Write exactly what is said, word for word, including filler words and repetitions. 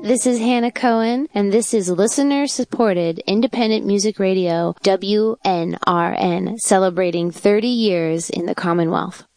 This is Hannah Cohen, and this is listener-supported independent music radio, W N R N, celebrating thirty years in the Commonwealth.